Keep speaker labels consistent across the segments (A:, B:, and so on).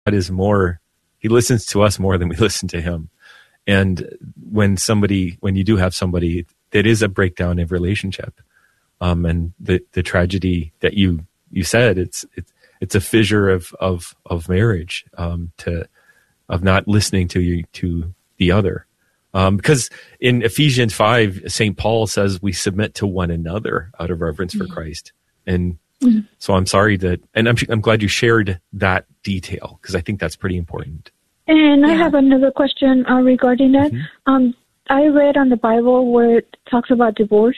A: is more, he listens to us more than we listen to him. And when you do have somebody that is a breakdown of relationship, and the tragedy that you said, it's a fissure of marriage, of not listening to the other. Because in Ephesians 5, St. Paul says we submit to one another out of reverence for Christ. And so I'm sorry and I'm glad you shared that detail, because I think that's pretty important.
B: And I have another question regarding that. I read on the Bible where it talks about divorce,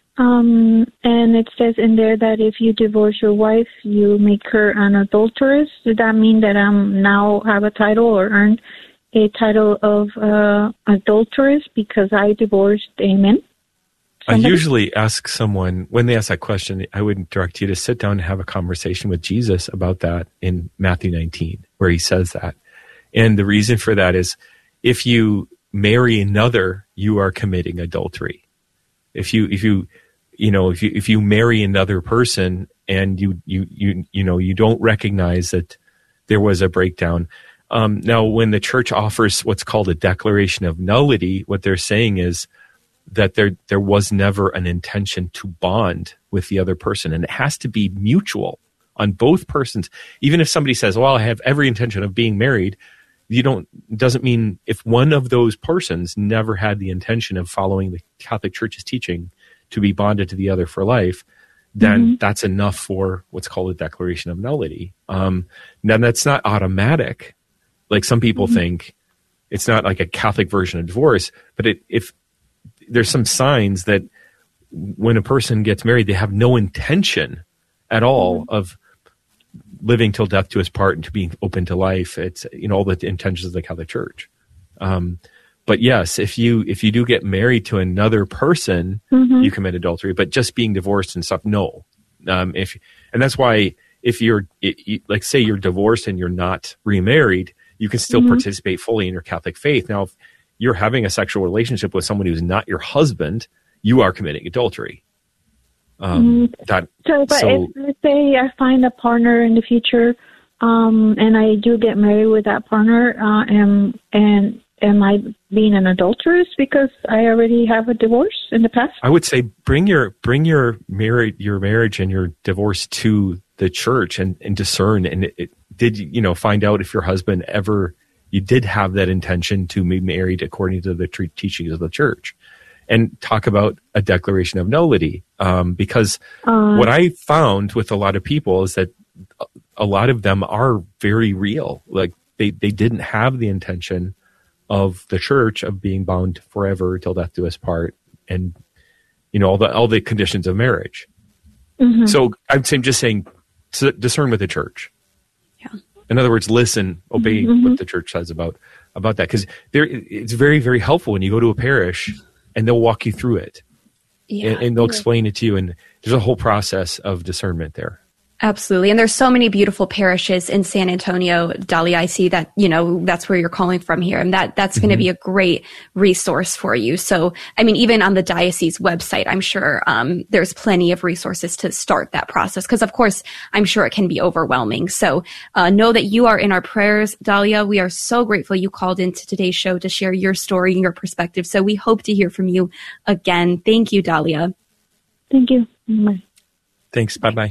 B: and it says in there that if you divorce your wife, you make her an adulteress. Does that mean that I now have a title or earned a title of adulteress because I divorced a man? Somebody?
A: I usually ask someone, when they ask that question, I would direct you to sit down and have a conversation with Jesus about that in Matthew 19, where he says that. And the reason for that is, if you marry another, you are committing adultery. If you marry another person and you don't recognize that there was a breakdown. Now, when the church offers what's called a declaration of nullity, what they're saying is that there was never an intention to bond with the other person, and it has to be mutual on both persons. Even if somebody says, "Well, I have every intention of being married," doesn't mean if one of those persons never had the intention of following the Catholic Church's teaching to be bonded to the other for life, then that's enough for what's called a declaration of nullity. Now, that's not automatic. Like some people think it's not like a Catholic version of divorce, but if there's some signs that when a person gets married, they have no intention at all of living till death do us part and to being open to life. It's, all the intentions of the Catholic Church. But yes, if you do get married to another person, you commit adultery, but just being divorced and stuff, no. And that's why if like say you're divorced and you're not remarried, you can still participate fully in your Catholic faith. Now, if you're having a sexual relationship with someone who's not your husband, you are committing adultery.
B: If let's say I find a partner in the future, and I do get married with that partner, am I being an adulteress because I already have a divorce in the past?
A: I would say bring your marriage and your divorce to the church and discern. And did you find out if your husband you did have that intention to be married according to the teachings of the church, and talk about a declaration of nullity. Because what I found with a lot of people is that a lot of them are very real. Like they didn't have the intention of the church of being bound forever till death do us part, and all the conditions of marriage. So I'm just saying, discern with the church. Yeah. In other words, listen, obey what the church says about that, because it's very, very helpful when you go to a parish and they'll walk you through it, and they'll explain it to you, and there's a whole process of discernment there.
C: Absolutely. And there's so many beautiful parishes in San Antonio, Dalia. I see that, that's where you're calling from here. And that's going to be a great resource for you. So, even on the diocese website, I'm sure there's plenty of resources to start that process. Because, of course, I'm sure it can be overwhelming. So know that you are in our prayers, Dalia. We are so grateful you called into today's show to share your story and your perspective. So we hope to hear from you again. Thank you, Dalia.
B: Thank you. Bye.
A: Thanks. Bye-bye.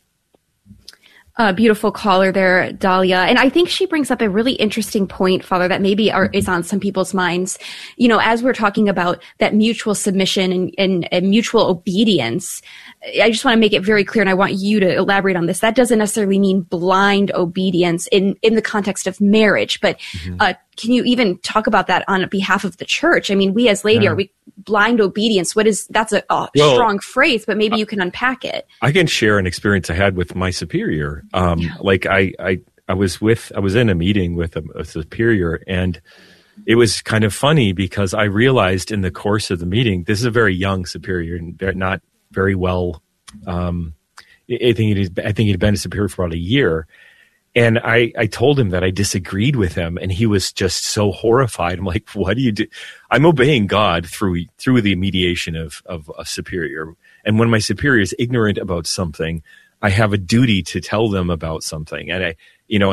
C: Beautiful caller there, Dalia. And I think she brings up a really interesting point, Father, that maybe is on some people's minds. As we're talking about that mutual submission and mutual obedience, I just want to make it very clear, and I want you to elaborate on this. That doesn't necessarily mean blind obedience in the context of marriage, but can you even talk about that on behalf of the church? we as laity, are we blind obedience? That's a strong phrase, but maybe you can unpack it.
A: I can share an experience I had with my superior. Like I was in a meeting with a superior, and it was kind of funny because I realized in the course of the meeting, this is a very young superior and not very well. I think he'd been a superior for about a year. And I told him that I disagreed with him, and he was just so horrified. I'm like, what do you do? I'm obeying God through the mediation of a superior. And when my superior is ignorant about something, I have a duty to tell them about something. And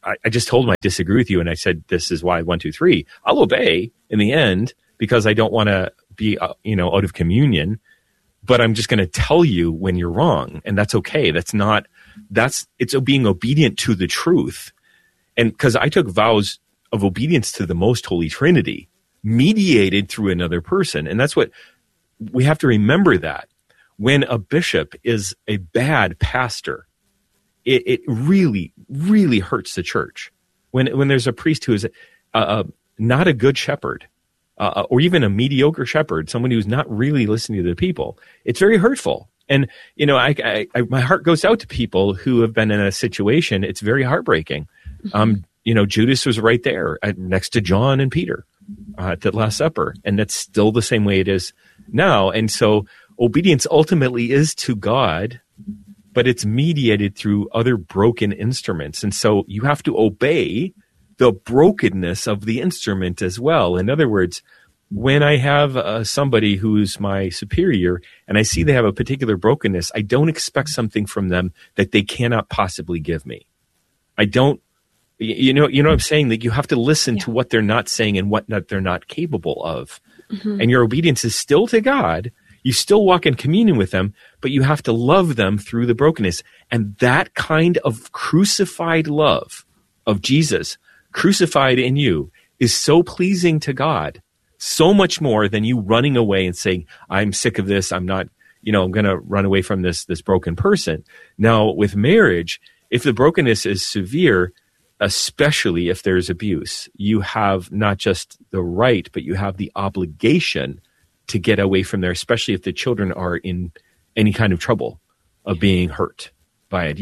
A: I just told him I disagree with you. And I said, this is why 1, 2, 3, I'll obey in the end because I don't want to be, out of communion, but I'm just going to tell you when you're wrong. And that's okay. It's being obedient to the truth. And because I took vows of obedience to the most holy Trinity, mediated through another person. And that's what we have to remember, that when a bishop is a bad pastor, it really, really hurts the church. When there's a priest who is not a good shepherd, or even a mediocre shepherd, someone who's not really listening to the people, it's very hurtful. And, my heart goes out to people who have been in a situation. It's very heartbreaking. Judas was right there next to John and Peter at the Last Supper. And that's still the same way it is now. And so obedience ultimately is to God, but it's mediated through other broken instruments. And so you have to obey the brokenness of the instrument as well. In other words, when I have somebody who's my superior and I see they have a particular brokenness, I don't expect something from them that they cannot possibly give me. I don't, what I'm saying? That you have to listen to what they're not saying and what they're not capable of. Mm-hmm. And your obedience is still to God. You still walk in communion with them, but you have to love them through the brokenness. And that kind of crucified love of Jesus crucified in you is so pleasing to God, so much more than you running away and saying, I'm sick of this. I'm not, I'm going to run away from this broken person. Now with marriage, if the brokenness is severe, especially if there's abuse, you have not just the right, but you have the obligation to get away from there, especially if the children are in any kind of trouble of being hurt by it.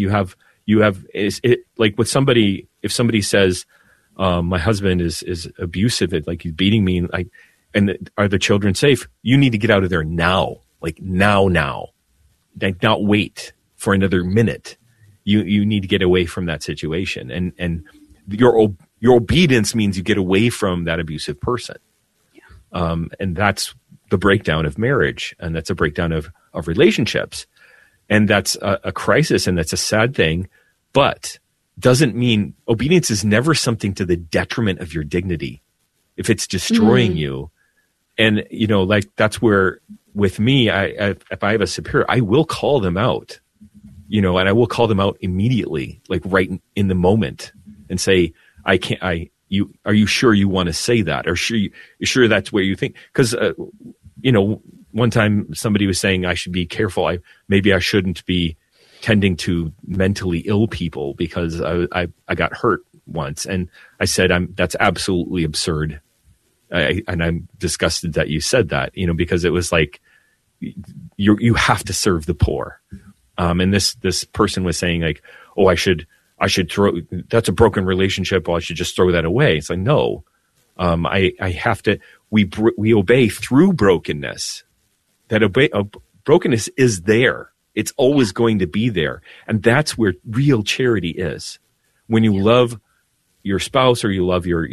A: Like with somebody, if somebody says, my husband is abusive, like he's beating me, and are the children safe? You need to get out of there now, like now, like not wait for another minute. You need to get away from that situation, and your obedience means you get away from that abusive person, and that's the breakdown of marriage, and that's a breakdown of relationships, and that's a crisis, and that's a sad thing, but doesn't mean obedience is never something to the detriment of your dignity if it's destroying you. And like that's where with me, if I have a superior, I will call them out, and I will call them out immediately, like right in the moment, and say, are you sure you want to say that? Or you sure that's where you think? Because, one time somebody was saying I should be careful. Maybe I shouldn't be tending to mentally ill people because I got hurt once. And I said, that's absolutely absurd. And I'm disgusted that you said that, because it was like, you have to serve the poor. And this person was saying like, oh, I should throw, that's a broken relationship. Well, I should just throw that away. It's like, no, I have to, we obey through brokenness. Brokenness is there. It's always going to be there. And that's where real charity is. When you love your spouse, or you love your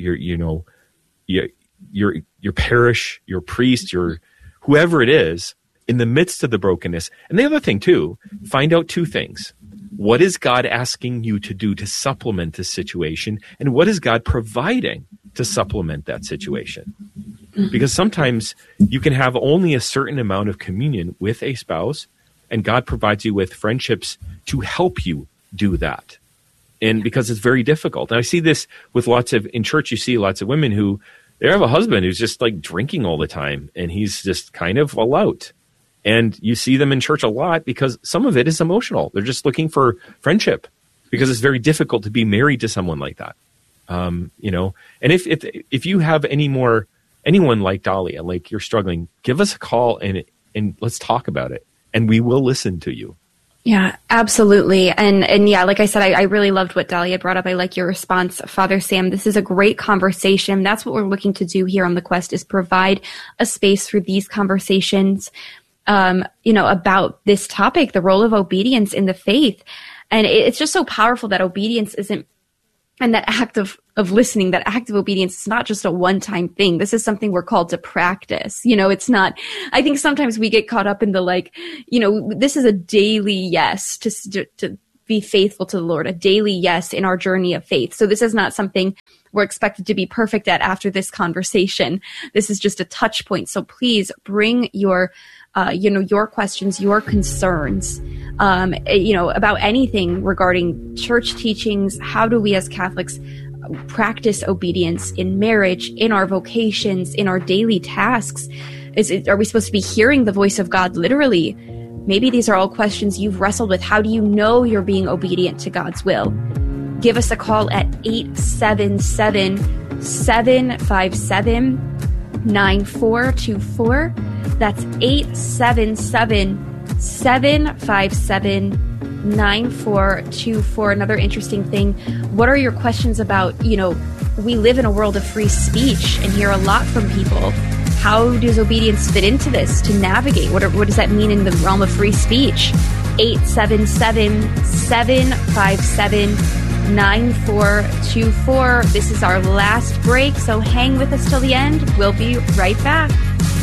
A: parish, your priest, your whoever it is, in the midst of the brokenness. And the other thing too, find out two things. What is God asking you to do to supplement this situation? And what is God providing to supplement that situation? Because sometimes you can have only a certain amount of communion with a spouse, and God provides you with friendships to help you do that. And because it's very difficult. And I see this with in church, you see lots of women who, they have a husband who's just like drinking all the time, and he's just kind of a lout. And you see them in church a lot because some of it is emotional. They're just looking for friendship because it's very difficult to be married to someone like that. And if you have anyone like Dahlia, like you're struggling, give us a call and let's talk about it. And we will listen to you.
C: Yeah, absolutely. And yeah, like I said, I really loved what Dahlia brought up. I like your response, Father Sam. This is a great conversation. That's what we're looking to do here on The Quest, is provide a space for these conversations, about this topic, the role of obedience in the faith. And it's just so powerful that obedience isn't, and that act of listening, that act of obedience is not just a one-time thing. This is something we're called to practice. It's not, I think sometimes we get caught up in the this is a daily yes to be faithful to the Lord, a daily yes in our journey of faith. So this is not something we're expected to be perfect at after this conversation. This is just a touch point. So please bring your your questions, your concerns, about anything regarding church teachings. How do we as Catholics practice obedience in marriage, in our vocations, in our daily tasks? Are we supposed to be hearing the voice of God literally? Maybe these are all questions you've wrestled with. How do you know you're being obedient to God's will? Give us a call at 877-757-9424. That's 877-757-9424. Another interesting thing, what are your questions about, we live in a world of free speech and hear a lot from people. How does obedience fit into this to navigate? What does that mean in the realm of free speech? 877-757-9424. This is our last break, so hang with us till the end. We'll be right back.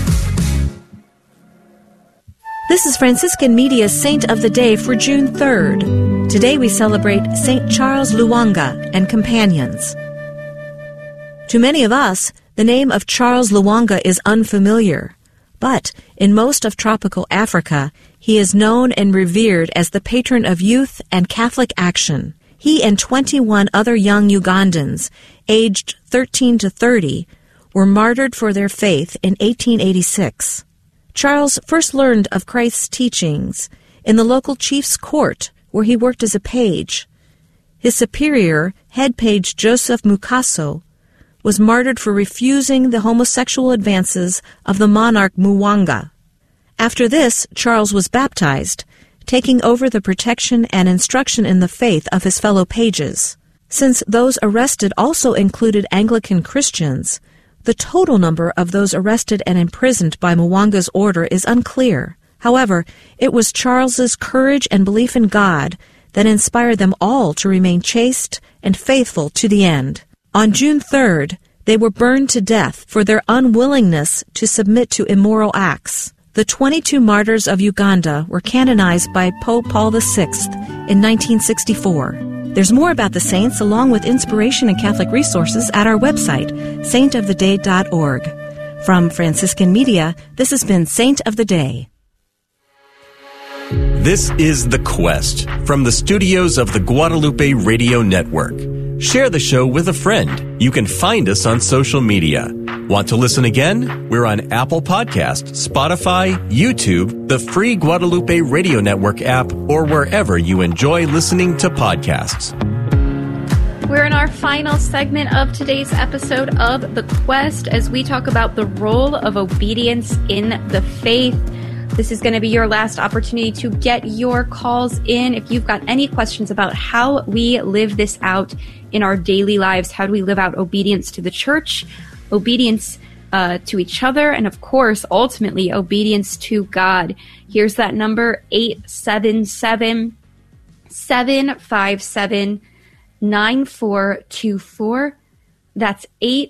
D: This is Franciscan Media's Saint of the Day for June 3rd. Today we celebrate St. Charles Lwanga and companions. To many of us, the name of Charles Lwanga is unfamiliar, but in most of tropical Africa, he is known and revered as the patron of youth and Catholic action. He and 21 other young Ugandans, aged 13 to 30, were martyred for their faith in 1886. Charles first learned of Christ's teachings in the local chief's court, where he worked as a page. His superior, head page Joseph Mukaso, was martyred for refusing the homosexual advances of the monarch Mwanga. After this, Charles was baptized, taking over the protection and instruction in the faith of his fellow pages. Since those arrested also included Anglican Christians, the total number of those arrested and imprisoned by Mwanga's order is unclear. However, it was Charles's courage and belief in God that inspired them all to remain chaste and faithful to the end. On June 3rd, they were burned to death for their unwillingness to submit to immoral acts. The 22 martyrs of Uganda were canonized by Pope Paul VI in 1964. There's more about the saints along with inspiration and Catholic resources at our website, saintoftheday.org. From Franciscan Media, this has been Saint of the Day.
E: This is The Quest from the studios of the Guadalupe Radio Network. Share the show with a friend. You can find us on social media. Want to listen again? We're on Apple Podcasts, Spotify, YouTube, the free Guadalupe Radio Network app, or wherever you enjoy listening to podcasts.
C: We're in our final segment of today's episode of The Quest as we talk about the role of obedience in the faith. This is going to be your last opportunity to get your calls in. If you've got any questions about how we live this out in our daily lives, how do we live out obedience to the church, obedience to each other, and of course, ultimately, obedience to God. Here's that number, 877-757-9424. That's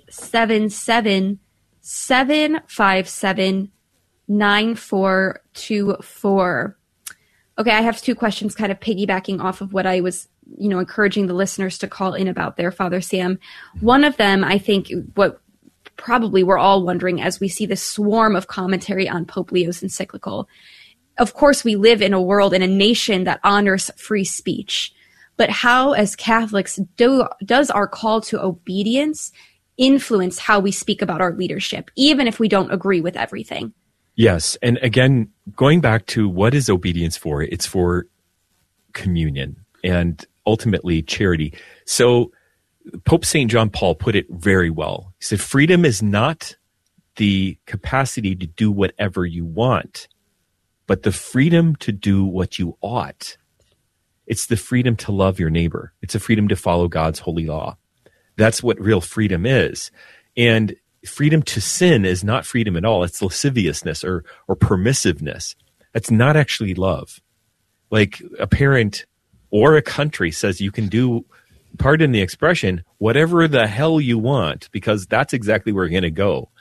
C: 877-757-9424. Okay, I have two questions kind of piggybacking off of what I was, encouraging the listeners to call in about there, Father Sam. One of them, I think, what probably we're all wondering as we see the swarm of commentary on Pope Leo's encyclical. Of course, we live in a world, in a nation that honors free speech. But how, as Catholics, does our call to obedience influence how we speak about our leadership, even if we don't agree with everything?
A: Yes. And again, going back to what is obedience for? It's for communion and ultimately charity. So Pope St. John Paul put it very well. He said, freedom is not the capacity to do whatever you want, but the freedom to do what you ought. It's the freedom to love your neighbor. It's a freedom to follow God's holy law. That's what real freedom is. And freedom to sin is not freedom at all. It's lasciviousness or permissiveness. That's not actually love. Like a parent or a country says you can do, pardon the expression, whatever the hell you want, because that's exactly where we're going to go.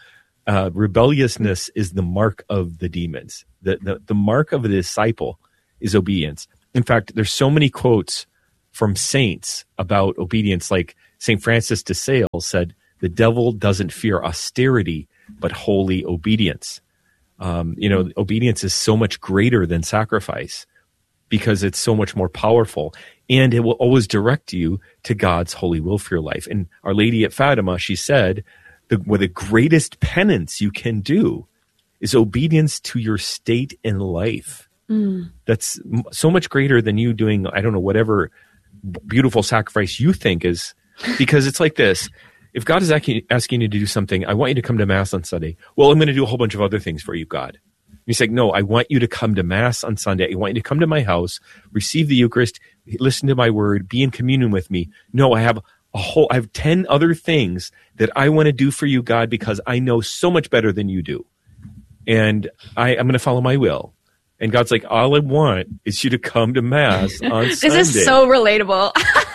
A: Rebelliousness is the mark of the demons. The mark of a disciple is obedience. In fact, there's so many quotes from saints about obedience, like St. Francis de Sales said, the devil doesn't fear austerity, but holy obedience. Obedience is so much greater than sacrifice because it's so much more powerful, and it will always direct you to God's holy will for your life. And Our Lady at Fatima, she said, the greatest penance you can do is obedience to your state in life. That's so much greater than you doing, I don't know, whatever beautiful sacrifice you think is, because it's like this. If God is asking you to do something, I want you to come to Mass on Sunday. Well, I'm going to do a whole bunch of other things for you, God. He's like, no, I want you to come to Mass on Sunday. I want you to come to my house, receive the Eucharist, listen to my word, be in communion with me. No, I have 10 other things that I want to do for you, God, because I know so much better than you do. And I'm going to follow my will. And God's like, all I want is you to come to Mass on Sunday.
C: This is so relatable.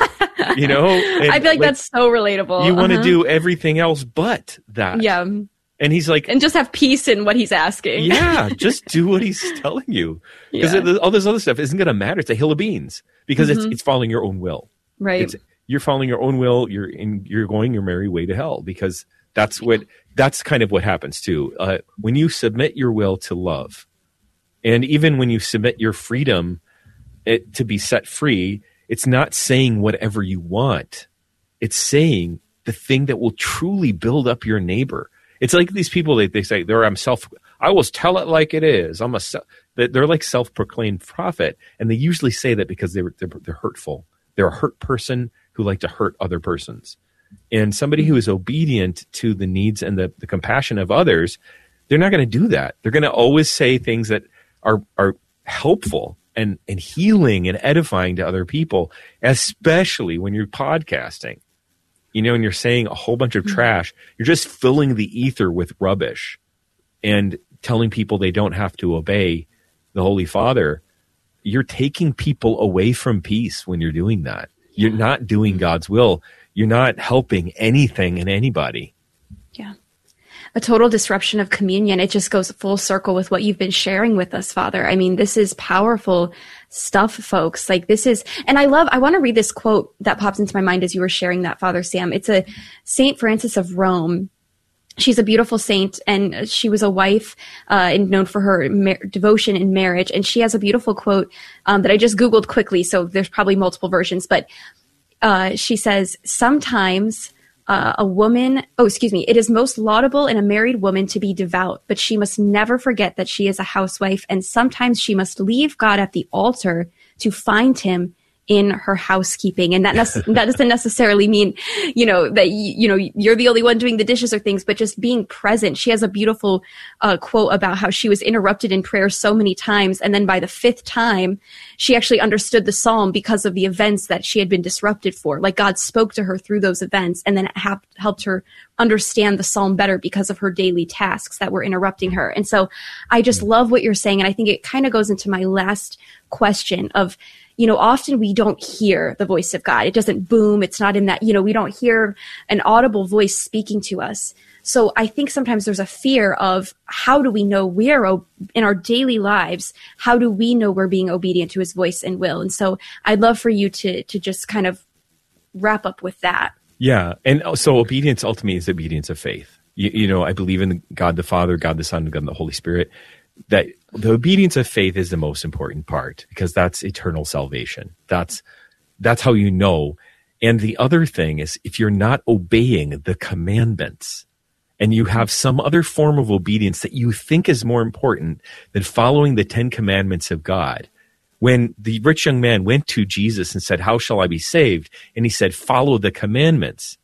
A: I
C: feel like that's so relatable.
A: You want to do everything else but that.
C: Yeah.
A: And he's like,
C: and just have peace in what he's asking.
A: Yeah, just do what he's telling you. Because all this other stuff isn't going to matter. It's a hill of beans because it's following your own will.
C: Right.
A: You're following your own will. You're going your merry way to hell, because that's kind of what happens too. When you submit your will to love, and even when you submit your freedom to be set free, it's not saying whatever you want. It's saying the thing that will truly build up your neighbor. It's like these people, they say, I will tell it like it is. They're like self-proclaimed prophet. And they usually say that because they're hurtful. They're a hurt person who like to hurt other persons. And somebody who is obedient to the needs and the compassion of others, they're not going to do that. They're going to always say things that are helpful and healing and edifying to other people, especially when you're podcasting. And you're saying a whole bunch of trash. You're just filling the ether with rubbish and telling people they don't have to obey the Holy Father. You're taking people away from peace when you're doing that. You're not doing God's will. You're not helping anything and anybody.
C: Yeah. A total disruption of communion. It just goes full circle with what you've been sharing with us, Father. I mean, this is powerful stuff, folks. Like this is, and I want to read this quote that pops into my mind as you were sharing that, Father Sam. It's a Saint Francis of Rome. She's a beautiful saint, and she was a wife and known for her devotion in marriage. And she has a beautiful quote that I just Googled quickly, so there's probably multiple versions. But she says, sometimes it is most laudable in a married woman to be devout, but she must never forget that she is a housewife, and sometimes she must leave God at the altar to find him in her housekeeping. And that doesn't necessarily mean, that, you're the only one doing the dishes or things, but just being present. She has a beautiful quote about how she was interrupted in prayer so many times. And then by the 5th time, she actually understood the psalm because of the events that she had been disrupted for. Like God spoke to her through those events, and then it helped her understand the psalm better because of her daily tasks that were interrupting her. And so I just love what you're saying. And I think it kind of goes into my last question of, often we don't hear the voice of God. It doesn't boom. It's not in that, we don't hear an audible voice speaking to us. So I think sometimes there's a fear of, how do we know in our daily lives, how do we know we're being obedient to his voice and will? And so I'd love for you to just kind of wrap up with that.
A: Yeah. And so obedience ultimately is obedience of faith. I believe in God the Father, God the Son, and God the Holy Spirit. That the obedience of faith is the most important part, because that's eternal salvation. That's how you know. And the other thing is, if you're not obeying the commandments and you have some other form of obedience that you think is more important than following the 10 commandments of God. When the rich young man went to Jesus and said, how shall I be saved? And he said, follow the commandments.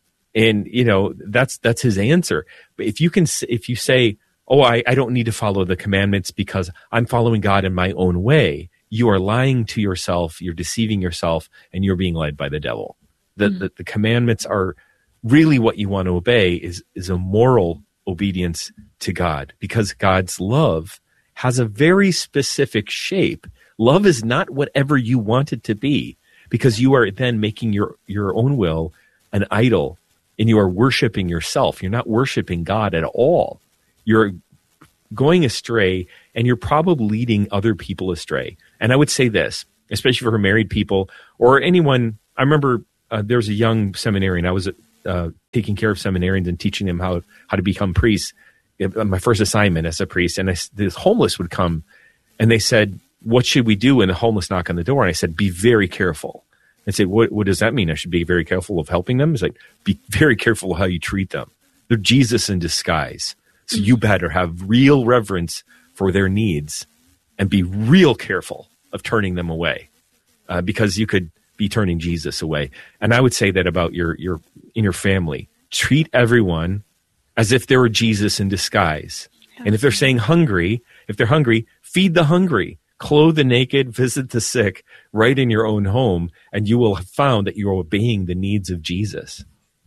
A: And, that's his answer. But if you say, oh, I don't need to follow the commandments because I'm following God in my own way, you are lying to yourself, you're deceiving yourself, and you're being led by the devil. The commandments are really what you want to obey is a moral obedience to God, because God's love has a very specific shape. Love is not whatever you want it to be, because you are then making your own will an idol, and you are worshiping yourself. You're not worshiping God at all. You're going astray, and you're probably leading other people astray. And I would say this, especially for married people or anyone. I remember there was a young seminarian. I was taking care of seminarians and teaching them how to become priests. My first assignment as a priest, and this homeless would come, and they said, "What should we do?" when the homeless knock on the door? And I said, "Be very careful." I said, "What does that mean? I should be very careful of helping them?" It's like, be very careful of how you treat them. They're Jesus in disguise, so you better have real reverence for their needs, and be real careful of turning them away, because you could be turning Jesus away. And I would say that about your family. Treat everyone as if they were Jesus in disguise. And if they're saying if they're hungry, feed the hungry, clothe the naked, visit the sick, right in your own home, and you will have found that you're obeying the needs of Jesus.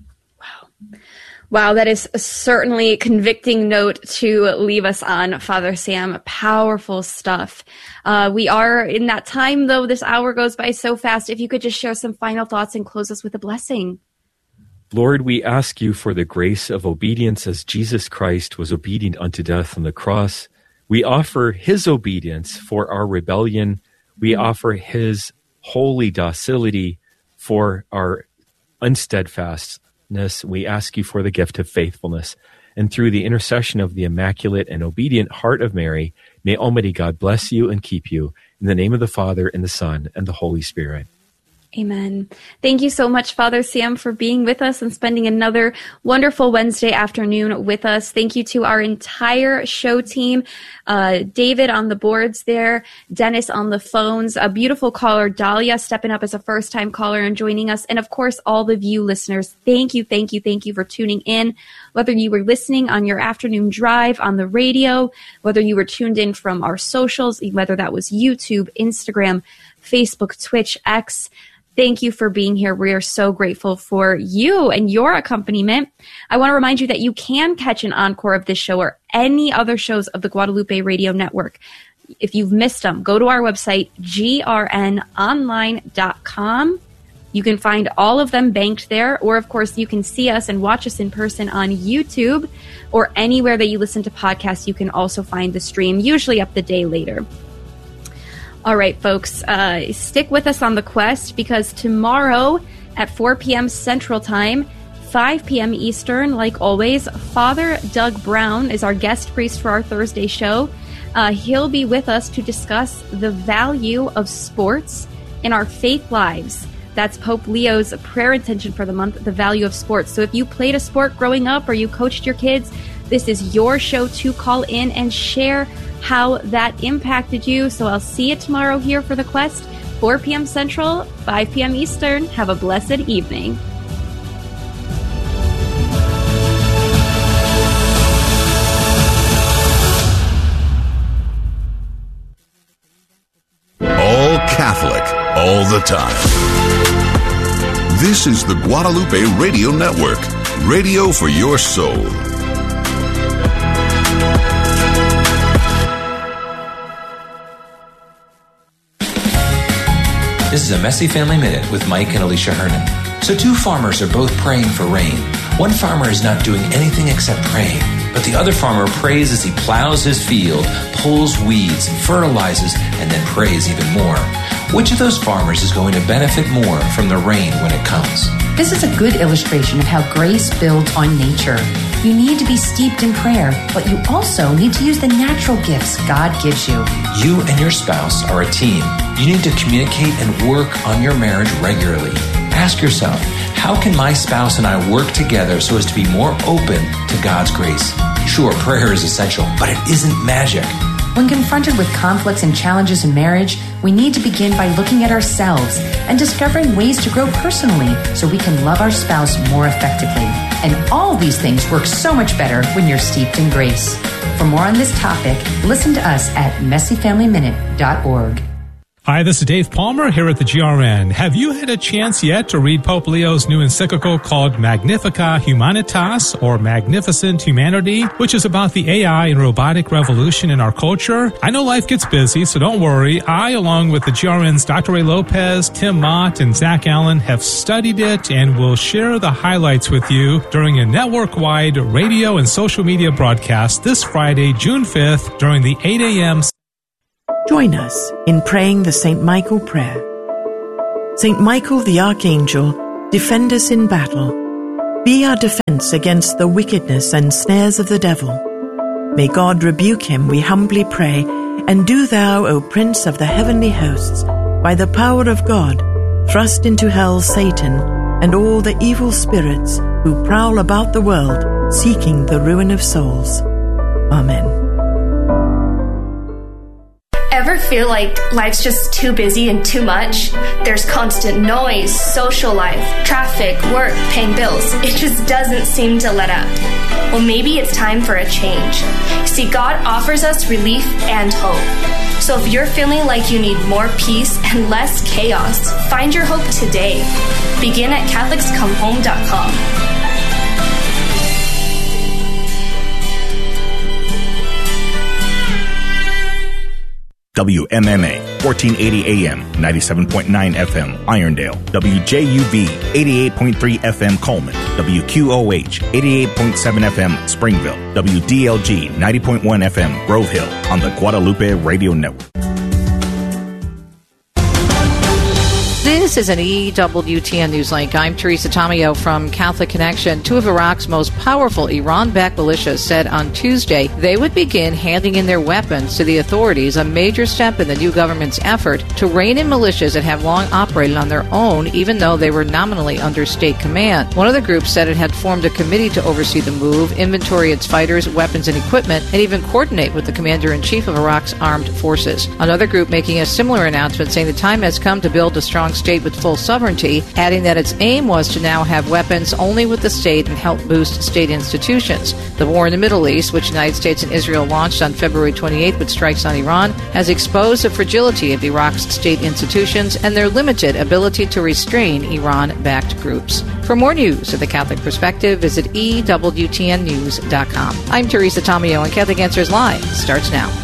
C: Wow, that is certainly a convicting note to leave us on, Father Sam. Powerful stuff. We are in that time, though. This hour goes by so fast. If you could just share some final thoughts and close us with a blessing.
A: Lord, we ask you for the grace of obedience as Jesus Christ was obedient unto death on the cross. We offer his obedience for our rebellion. We offer his holy docility for our unsteadfastness. We ask you for the gift of faithfulness. And through the intercession of the immaculate and obedient heart of Mary, may Almighty God bless you and keep you. In the name of the Father, and the Son, and the Holy Spirit.
C: Amen. Thank you so much, Father Sam, for being with us and spending another wonderful Wednesday afternoon with us. Thank you to our entire show team, David on the boards there, Dennis on the phones, a beautiful caller, Dahlia, stepping up as a first-time caller and joining us, and of course, all of you listeners. Thank you for tuning in. Whether you were listening on your afternoon drive on the radio, whether you were tuned in from our socials, whether that was YouTube, Instagram, Facebook, Twitch, X. Thank you for being here. We are so grateful for you and your accompaniment. I want to remind you that you can catch an encore of this show or any other shows of the Guadalupe Radio Network. If you've missed them, go to our website, grnonline.com. You can find all of them banked there, or of course you can see us and watch us in person on YouTube, or anywhere that you listen to podcasts. You can also find the stream, usually up the day later. All right, folks, stick with us on the quest, because tomorrow at 4 p.m. Central Time, 5 p.m. Eastern, like always, Father Doug Brown is our guest priest for our Thursday show. He'll be with us to discuss the value of sports in our faith lives. That's Pope Leo's prayer intention for the month, the value of sports. So if you played a sport growing up or you coached your kids, this is your show to call in and share how that impacted you. So I'll see you tomorrow here for The Quest, 4 p.m. Central, 5 p.m. Eastern. Have a blessed evening.
F: All Catholic, all the time. This is the Guadalupe Radio Network, radio for your soul.
G: This is a Messy Family Minute with Mike and Alicia Hernan. So two farmers are both praying for rain. One farmer is not doing anything except praying, but the other farmer prays as he plows his field, pulls weeds, fertilizes, and then prays even more. Which of those farmers is going to benefit more from the rain when it comes?
H: This is a good illustration of how grace builds on nature. You need to be steeped in prayer, but you also need to use the natural gifts God gives you.
G: You and your spouse are a team. You need to communicate and work on your marriage regularly. Ask yourself, how can my spouse and I work together so as to be more open to God's grace? Sure, prayer is essential, but it isn't magic.
H: When confronted with conflicts and challenges in marriage, we need to begin by looking at ourselves and discovering ways to grow personally so we can love our spouse more effectively. And all these things work so much better when you're steeped in grace. For more on this topic, listen to us at messyfamilyminute.org.
I: Hi, this is Dave Palmer here at the GRN. Have you had a chance yet to read Pope Leo's new encyclical called Magnificat Humanitas, or Magnificent Humanity, which is about the AI and robotic revolution in our culture? I know life gets busy, so don't worry. I, along with the GRN's Dr. Ray Lopez, Tim Mott, and Zach Allen, have studied it and will share the highlights with you during a network-wide radio and social media broadcast this Friday, June 5th, during the 8 a.m.
J: Join us in praying the St. Michael prayer. St. Michael the Archangel, defend us in battle. Be our defense against the wickedness and snares of the devil. May God rebuke him, we humbly pray, and do thou, O Prince of the heavenly hosts, by the power of God, thrust into hell Satan and all the evil spirits who prowl about the world, seeking the ruin of souls. Amen.
K: Ever feel like life's just too busy and too much? There's constant noise, social life, traffic, work, paying bills. It just doesn't seem to let up. Well, maybe it's time for a change. See, God offers us relief and hope. So if you're feeling like you need more peace and less chaos, find your hope today. Begin at CatholicsComeHome.com.
L: WMMA, 1480 AM, 97.9 FM, Irondale. WJUV, 88.3 FM, Coleman. WQOH, 88.7 FM, Springville. WDLG, 90.1 FM, Grove Hill, on the Guadalupe Radio Network.
M: This is an EWTN Newslink. I'm Teresa Tomeo from Catholic Connection. Two of Iraq's most powerful Iran-backed militias said on Tuesday they would begin handing in their weapons to the authorities, a major step in the new government's effort to rein in militias that have long operated on their own, even though they were nominally under state command. One of the groups said it had formed a committee to oversee the move, inventory its fighters, weapons, and equipment, and even coordinate with the commander-in-chief of Iraq's armed forces. Another group making a similar announcement saying the time has come to build a strong state with full sovereignty, adding that its aim was to now have weapons only with the state and help boost state institutions. The war in the Middle East, which the United States and Israel launched on February 28th with strikes on Iran, has exposed the fragility of Iraq's state institutions and their limited ability to restrain Iran-backed groups. For more news of the Catholic Perspective, visit EWTNnews.com. I'm Teresa Tomeo, and Catholic Answers Live starts now.